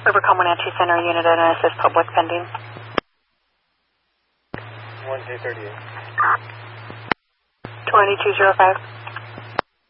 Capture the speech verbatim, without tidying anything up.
River Comanche Center, unit and assist public pending. one J thirty-eight. twenty-two oh five.